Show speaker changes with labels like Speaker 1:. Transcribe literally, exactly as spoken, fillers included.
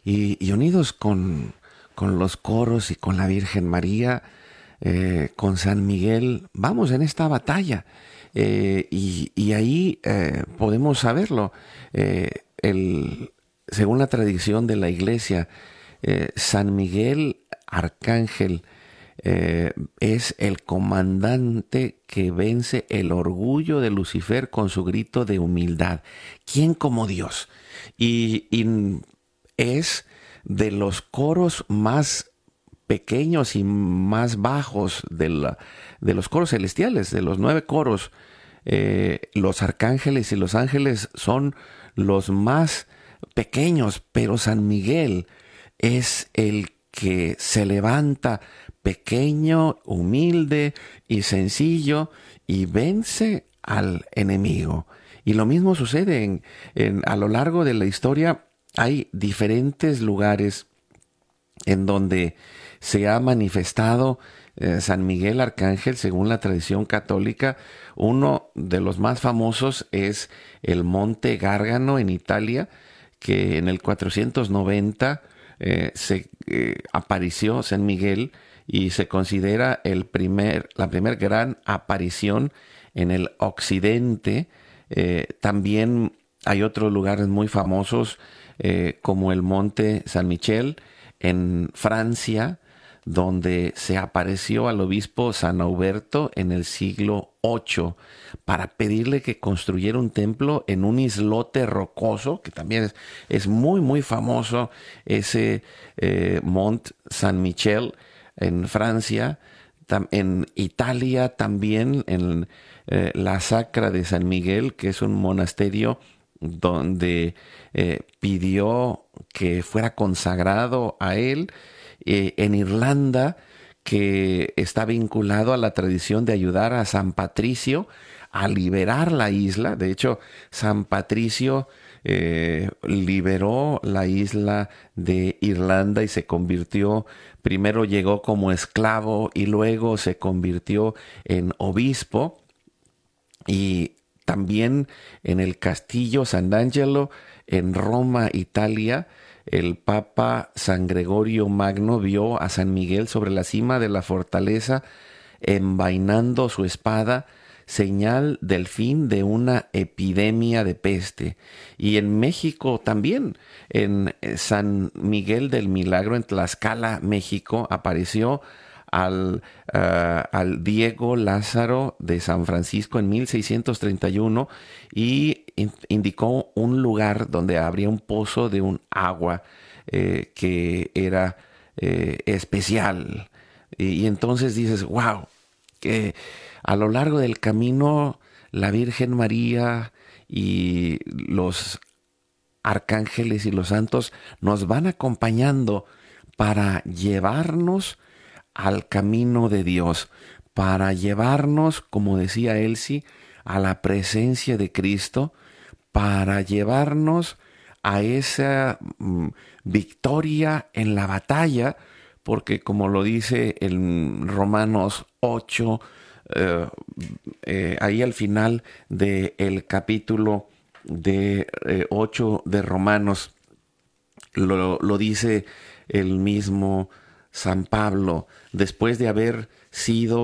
Speaker 1: Y, y unidos con, con los coros y con la Virgen María, eh, con San Miguel, vamos en esta batalla. Eh, y, y ahí eh, podemos saberlo. Eh, el, según la tradición de la Iglesia, eh, San Miguel Arcángel eh, es el comandante que vence el orgullo de Lucifer con su grito de humildad. ¿Quién como Dios? Y, y es de los coros más pequeños y más bajos de, la, de los coros celestiales, de los nueve coros. Eh, los arcángeles y los ángeles son los más pequeños, pero San Miguel es el que se levanta pequeño, humilde y sencillo y vence al enemigo. Y lo mismo sucede en, en, a lo largo de la historia. Hay diferentes lugares en donde se ha manifestado eh, San Miguel Arcángel según la tradición católica. Uno de los más famosos es el Monte Gárgano en Italia, que en el cuatrocientos noventa eh, se eh, apareció San Miguel y se considera el primer, la primera gran aparición en el occidente. Eh, también hay otros lugares muy famosos eh, como el Monte San Michel en Francia, donde se apareció al obispo San Auberto en el siglo ocho para pedirle que construyera un templo en un islote rocoso, que también es, es muy, muy famoso, ese eh, Mont Saint Michel en Francia. Tam, en Italia también, en eh, la Sacra de San Miguel, que es un monasterio donde eh, pidió que fuera consagrado a él. Eh, en Irlanda, que está vinculado a la tradición de ayudar a San Patricio a liberar la isla. De hecho, San Patricio eh, liberó la isla de Irlanda y se convirtió, primero llegó como esclavo y luego se convirtió en obispo. Y también en el castillo Sant'Angelo en Roma, Italia, el Papa San Gregorio Magno vio a San Miguel sobre la cima de la fortaleza envainando su espada, señal del fin de una epidemia de peste. Y en México también, en San Miguel del Milagro, en Tlaxcala, México, apareció al, uh, al Diego Lázaro de San Francisco en mil seiscientos treinta y uno y in, indicó un lugar donde habría un pozo de un agua eh, que era eh, especial. Y, y entonces dices, wow, que a lo largo del camino la Virgen María y los arcángeles y los santos nos van acompañando para llevarnos al camino de Dios, para llevarnos, como decía Elsie, a la presencia de Cristo, para llevarnos a esa mm, victoria en la batalla, porque como lo dice en Romanos ocho, eh, eh, ahí al final del capítulo de eh, ocho de Romanos, lo, lo dice el mismo San Pablo, después de haber sido